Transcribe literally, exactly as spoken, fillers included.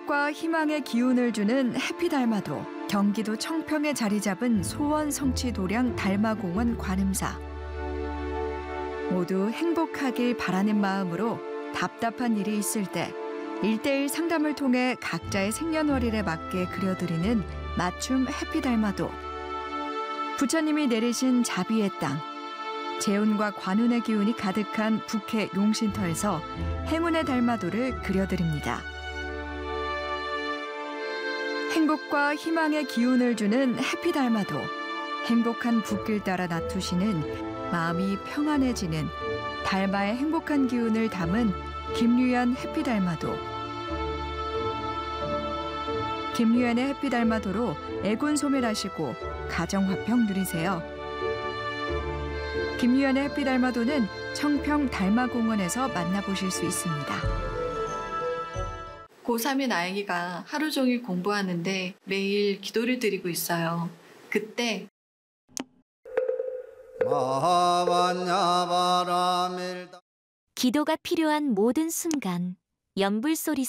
행복과 희망의 기운을 주는 해피달마도, 경기도 청평에 자리 잡은 소원 성취 도량 달마공원 관음사. 모두 행복하길 바라는 마음으로 답답한 일이 있을 때 일대일 상담을 통해 각자의 생년월일에 맞게 그려드리는 맞춤 해피달마도. 부처님이 내리신 자비의 땅, 재운과 관운의 기운이 가득한 북해 용신터에서 행운의 달마도를 그려드립니다. 행복과 희망의 기운을 주는 해피달마도, 행복한 붓길 따라 나투시는 마음이 평안해지는 달마의 행복한 기운을 담은 김유연 해피달마도. 김유연의 해피달마도로 애군 소멸하시고 가정화평 누리세요. 김유연의 해피달마도는 청평 달마공원에서 만나보실 수 있습니다. 고삼인 아이가 하루 종일 공부하는데 매일 기도를 드리고 있어요. 그때 기도가 필요한 모든 순간 연불소리